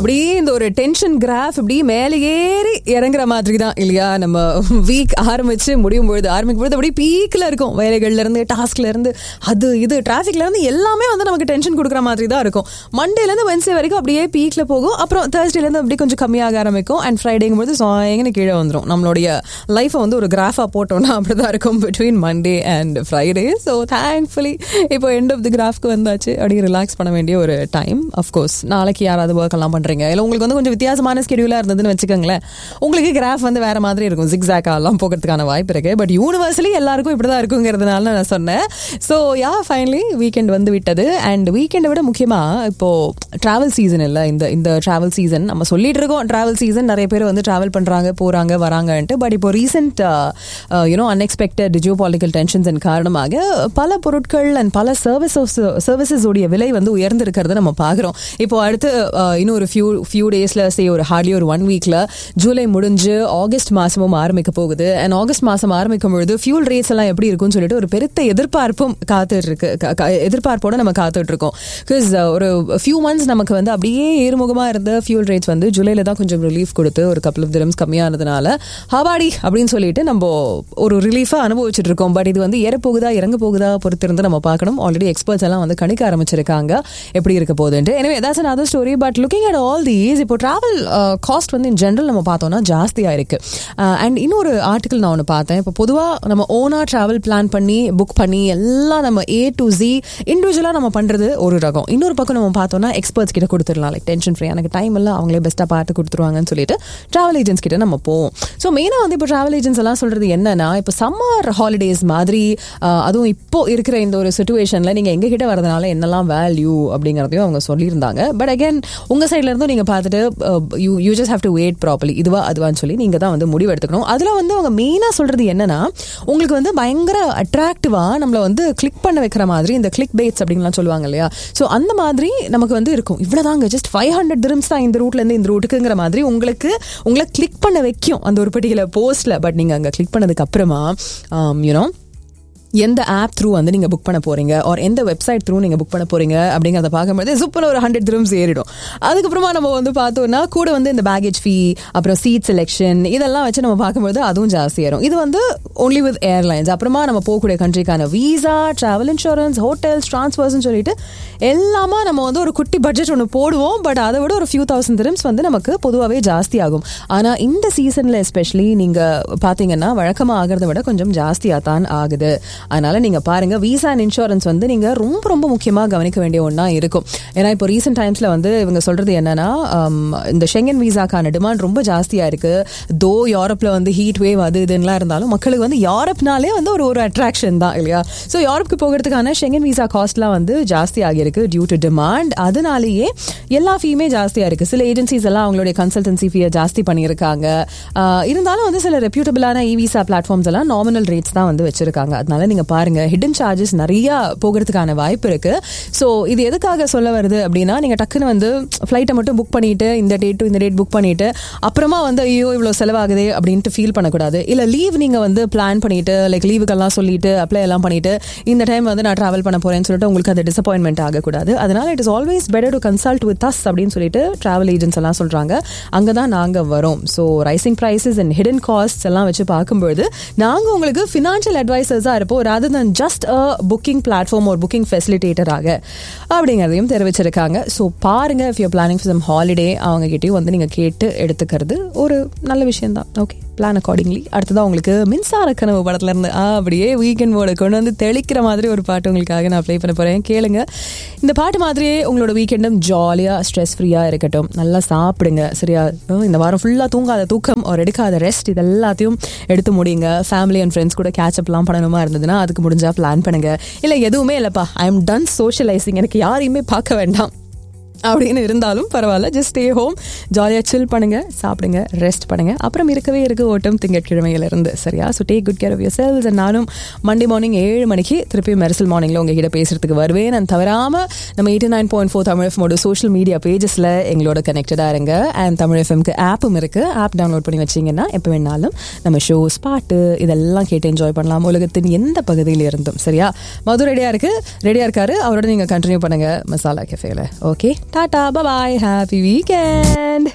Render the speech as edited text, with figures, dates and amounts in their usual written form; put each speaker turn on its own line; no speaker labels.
அப்படியே இந்த ஒரு டென்ஷன் கிராஃப் அப்படியே மேலே ஏறி இறங்குற மாதிரி தான் இல்லையா? நம்ம வீக் ஆரம்பிச்சு முடியும் பொழுது அப்படியே பீக்கில் இருக்கும். வேலைகள்ல இருந்து, டாஸ்க்ல இருந்து, அது இது டிராஃபிக்ல இருந்து எல்லாமே வந்து நமக்கு டென்ஷன் கொடுக்குற மாதிரி தான் இருக்கும். மண்டேலேருந்து வென்ஸ்டே வரைக்கும் அப்படியே பீக்ல போகும். அப்புறம் தேர்ஸ்டேலேருந்து அப்படியே கொஞ்சம் கம்மியாக ஆரம்பிக்கும். அண்ட் ஃப்ரைடேங்கும் போது எங்கன்னு கீழே வந்துடும். நம்மளுடைய லைஃபை வந்து ஒரு கிராஃபா போட்டோம்னா அப்படிதான் இருக்கும் between Monday and Friday. So thankfully இப்போ எண்ட் ஆஃப் தி கிராஃப்க்கு வந்தாச்சு. அப்படியே ரிலாக்ஸ் பண்ண வேண்டிய ஒரு டைம். அஃப்கோர்ஸ் நாளைக்கு யாராவது ஒர்க் எல்லாம் பண்றீங்க, இல்லை உங்களுக்கு வந்து கொஞ்சம் வித்தியாசமான ஸ்கெடியூலா இருந்ததுன்னு வச்சுக்கோங்களேன், உங்களுக்கு கிராஃப் வந்து வேற மாதிரி இருக்கும். ஜிக்ஸாக்கா எல்லாம் போகிறதுக்கான வாய்ப்பு இருக்கு. பட் யூனிவர்சலி எல்லாருக்கும் இப்படிதான் இருக்குங்கிறதுனால நான் சொன்னேன். ஸோ யா, ஃபைனலி வீக்கெண்ட் வந்து விட்டது. அண்ட் வீக்கெண்டை விட முக்கியமா இப்போ டிராவல் சீசன் இல்லை, இந்த டிராவல் சீசன் நம்ம சொல்லிட்டு இருக்கோம். டிராவல் சீசன் நிறைய பேர் வந்து டிராவல் பண்றாங்க, போறாங்க, வராங்கன்ட்டு. பட் இப்போ ரீசெண்ட் அன்எக்ஸ்பெக்டட் ஜியோபாலிட்டிக்கல் டென்ஷன்ஸ் காரணமாக பல பொருட்கள் அண்ட் பல சர்வீசஸ் உடைய விலை வந்து உயர்ந்திருக்கிறத நம்ம பார்க்குறோம். இப்போ அடுத்து இன்னும் ஒரு ஃபியூ டேஸ்ல ஒரு ஹார்ட்லி ஒரு 1 வீக்ல ஜூலை முடிஞ்சு ஆகஸ்ட் மாசமும் ஆரம்பிக்க போகுது. அண்ட் ஆகஸ்ட் மாசம் ஆரம்பிக்கும் பொழுது ஃபியூல் ரேட்ஸ் எல்லாம் எப்படி இருக்கும்னு சொல்லிட்டு ஒரு பெருத்த எதிர்பார்ப்போட நம்ம காத்துட்டு இருக்கோம். பிகாஸ் ஒரு ஃபியூ மந்த்ஸ் நமக்கு வந்து அப்படியே ஏறுமுகமா இருந்த ஃபியூல் ரேட்ஸ் வந்து ஜூலைல தான் கொஞ்சம் ரிலீஃப் கொடுத்து ஒரு கப்பல் ஆஃப் திரம்ஸ் கம்மியானதுனால ஹவாடி அப்படின்னு சொல்லிட்டு நம்ம ஒரு ரிலீஃபா அனுபவிச்சுட்டு இருக்கோம். பட் இது வந்து ஏறப்போகுதா இறங்க போகுதா பொறுத்திருந்து நம்ம பார்க்கணும். ஆல்ரெடி எக்ஸ்பர்ட்ஸ் எல்லாம் வந்து கணிக்க ஆரம்பிச்சிருக்காங்க எப்படி இருக்க போகுதுன்ட்டு. எனவே that's another story. But looking at all these, இப்போ டிராவல் காஸ்ட் வந்து இன் ஜென்ரல் நம்ம பார்த்தோம்னா ஜாஸ்தியாக இருக்கு. அண்ட் இன்னொரு ஆர்டிக்கல் நான் ஒன்று பார்த்தேன். இப்போ பொதுவாக நம்ம ஓனா டிராவல் பிளான் பண்ணி புக் பண்ணி எல்லாம் நம்ம A to Z இண்டிவிஜுவலாக நம்ம பண்ணுறது ஒரு ரகம். இன்னொரு பக்கம் நம்ம பார்த்தோம்னா எக்ஸ்பர்ட்ஸ் கிட்ட கொடுத்துடலாம், லைக் டென்ஷன் ஃப்ரீ, எனக்கு டைம் எல்லாம் அவங்களே பெஸ்ட்டாக பார்த்து கொடுத்துருவாங்கன்னு சொல்லிட்டு டிராவல் ஏஜென்ட்ஸ் கிட்ட நம்ம போவோம். ஸோ மெயினாக வந்து இப்போ டிராவல் ஏஜென்ட்ஸ் எல்லாம் சொல்றது என்னன்னா, இப்போ சம்மர் ஹாலிடேஸ் மாதிரி அதுவும் இப்போ இருக்கிற இந்த ஒரு சிச்சுவேஷன்ல நீங்க எங்க கிட்ட வரதுனால என்னெல்லாம் வேல்யூ அப்படிங்கிறதையும் அவங்க சொல்லியிருந்தாங்க. பட் அகேன் உங்க சைட்ல இருந்தும் நீங்க பார்த்துட்டு you just have to wait properly, இதுவா அதுவான்னு சொல்லி நீங்க தான் வந்து முடிவு எடுத்துக்கணும். அதுல வந்து அவங்க மெயினா சொல்றது என்னன்னா, உங்களுக்கு வந்து பயங்கர அட்ராக்டிவா நம்மள வந்து கிளிக் பண்ண வைக்கிற மாதிரி இந்த கிளிக் பேட்ஸ் அப்படின்லாம் சொல்லுவாங்க இல்லையா? ஸோ அந்த மாதிரி நமக்கு வந்து இருக்கும். இவ்வளவுதாங்க, ஜஸ்ட் 500 dirhams தான் இந்த ரூட்ல இருந்து இந்த ரூட்டுக்குங்கிற மாதிரி உங்களை கிளிக் பண்ண வைக்கும் அந்த ஒரு பர்டிகுலர் போஸ்ட்ல. பட் நீங்க அங்க கிளிக் பண்ணதுக்கு அப்புறமா எந்த ஆப் த்ரூ வந்து நீங்க புக் பண்ண போறீங்க ஆர் எந்த வெப்சைட் த்ரூ நீங்க புக் பண்ண போறீங்க அப்படிங்கறத பார்க்கும்போது சூப்பர் ஒரு 100 dirhams ஏறிடும். அதுக்கப்புறமா நம்ம வந்து பார்த்தோம்னா கூட வந்து இந்த பேகேஜ் ஃபீ, அப்புறம் சீட் செலெக்ஷன், இதெல்லாம் வச்சு நம்ம பார்க்கும்போது அதுவும் ஜாஸ்தி ஏறும். இது வந்து ஒன்லி வித் ஏர்லைன்ஸ். அப்புறமா நம்ம போகக்கூடிய கண்ட்ரிக்கான வீசா, டிராவல் இன்சூரன்ஸ், ஹோட்டல்ஸ், டிரான்ஸ்பர்ஸ்ன்னு சொல்லிட்டு எல்லாமே நம்ம வந்து ஒரு குட்டி பட்ஜெட் ஒன்று போடுவோம். பட் அதை விட ஒரு few thousand dirhams வந்து நமக்கு பொதுவாகவே ஜாஸ்தி ஆகும். ஆனா இந்த சீசன்ல எஸ்பெஷலி நீங்க பாத்தீங்கன்னா வழக்கமா ஆகிறத விட கொஞ்சம் ஜாஸ்தியா தான் ஆகுது. அதனால நீங்க பாருங்க, விசா அண்ட் இன்சூரன்ஸ் வந்து நீங்க ரொம்ப ரொம்ப முக்கியமா கவனிக்க வேண்டிய ஒண்ணா இருக்கும். ஏன்னா இப்போ ரீசெண்ட் டைம்ஸ்ல வந்து இவங்க சொல்றது என்னன்னா, இந்த ஷெங்கன் விசாக்கான டிமாண்ட் ரொம்ப ஜாஸ்தியா இருக்கு. தோ யூரோப்ல வந்து ஹீட் வேவ் அது இதுலாம் இருந்தாலும் மக்களுக்கு வந்து யூரோப்னாலே வந்து ஒரு அட்ராக்ஷன் தான் இல்லையா? ஸோ யூரோப்க்கு போகிறதுக்கான ஷெங்கன் விசா காஸ்ட்லாம் வந்து ஜாஸ்தி ஆகியிருக்கு டியூ டு டிமாண்ட். அதனாலேயே எல்லா ஃபீமே ஜாஸ்தியா இருக்கு. சில ஏஜென்சிஸ் எல்லாம் அவங்களுடைய கன்சல்டன்சி ஃபீயை ஜாஸ்தி பண்ணியிருக்காங்க. இருந்தாலும் வந்து சில ரெப்யூட்டபிளான இ விசா பிளாட்ஃபார்ம்ஸ் எல்லாம் நாமினல் ரேட்ஸ் தான் வந்து வச்சிருக்காங்க. அதனால நீங்க பாருங்க, ஹிடன் சார்ஜஸ் நிறைய போகிறதுக்கான வாய்ப்பு இருக்கு. ஸோ இது எதுக்காக சொல்ல வருது அப்படின்னா, நீங்க டக்குன்னு வந்து ஃபிளைட்டை மட்டும் புக் பண்ணிட்டு இந்த டேட் டு இந்த டேட் புக் பண்ணிட்டு அப்புறமா வந்து ஐயோ இவ்வளோ செலவாகுது அப்படின்ட்டு ஃபீல் பண்ணக்கூடாது. இல்லை லீவ் நீங்க வந்து பிளான் பண்ணிட்டு லைக் லீவுக்கெல்லாம் சொல்லிட்டு அப்ளை எல்லாம் பண்ணிட்டு இந்த டைம் வந்து நான் டிராவல் பண்ண போறேன்னு சொல்லிட்டு உங்களுக்கு அது டிசப்பாயின்மெண்ட் ஆகக்கூடாது. அதனால it is always better to consult with us அப்படின்னு சொல்லிட்டு டிராவல் ஏஜென்ட்ஸ் எல்லாம் சொல்றாங்க. அங்கதான் நாங்க வரோம். So rising prices and hidden castes எல்லாம் வச்சு பார்க்கும்போது நாங்க உங்களுக்கு ஃபினான்ஷியல் அட்வைசர்ஸா இருப்போம், rather than just a booking platform or booking facilitator ஆக அப்படிங்கிறதையும் தெரிவிச்சிருக்காங்க. ஸோ பாருங்க, if you're planning for some holiday அவங்க கிட்டயும் வந்து நீங்க கேட்டு எடுத்துக்கிறது ஒரு நல்ல விஷயம் தான். Okay, plan accordingly. அடுத்ததான் உங்களுக்கு மின்சார கனவு படத்துல இருந்து அப்படியே வீக்கெண்ட் மோட கொண்டு வந்து தெளிக்கிற மாதிரி ஒரு பாட்டு உங்களுக்காக நான் ப்ளே பண்ண போறேன். கேளுங்க. இந்த பாட்டு மாதிரியே உங்களோட வீக்கெண்டும் ஜாலியா ஸ்ட்ரெஸ் ஃப்ரீயா இருக்கட்டும். நல்லா சாப்பிடுங்க, சரியா? இந்த வாரம் ஃபுல்லா தூங்காத தூக்கம் ஒரு எடுக்காத ரெஸ்ட், இது எல்லாத்தையும் எடுத்து முடியுங்க. ஃபேமிலி அண்ட் ஃப்ரெண்ட்ஸ் கூட கேட்ச் அப்லாம் பண்ணணுமா இருந்ததுன்னா அதுக்கு முடிஞ்சா பிளான் பண்ணுங்க. இல்லை எதுவுமே இல்லைப்பா, ஐ எம் டன் சோஷியலைசிங், எனக்கு யாரையுமே பார்க்க வேண்டாம் அப்படின்னு இருந்தாலும் பரவாயில்ல, ஜஸ்ட் ஸ்டே ஹோம், ஜாலியாக சில் பண்ணுங்க, சாப்பிடுங்க, ரெஸ்ட் பண்ணுங்க. அப்புறம் இருக்கவே இருக்கு ஓட்டம் திங்கட்கிழமையிலிருந்து, சரியா? So take good care of your cells. And நானும் மண்டே மார்னிங் 7 மணிக்கு திருப்பி மெரிசல் மார்னிங்ல உங்ககிட்ட பேசுறதுக்கு வருவேன். நான் தவறாம நம்ம 89.4 தமிழ் எஃப்எம்மோட சோஷியல் மீடியா பேஜஸ்ல எங்களோட கனெக்டடா இருங்க. அண்ட் தமிழ் எஃப்எம்க்கு ஆப்பும் இருக்கு. ஆப் டவுன்லோட் பண்ணி வச்சிங்கன்னா எப்போ வேணாலும் நம்ம ஷோஸ், பாட்டு இதெல்லாம் கேட்டு என்ஜாய் பண்ணலாம், உலகத்தின் எந்த பகுதியில் இருந்தும், சரியா? மது ரெடியா இருக்காரு, அவரோட நீங்க கண்டினியூ பண்ணுங்க மசாலா கெஃபேல. ஓகே, டாடா, பாய், ஹாப்பி வீக்கெண்ட்.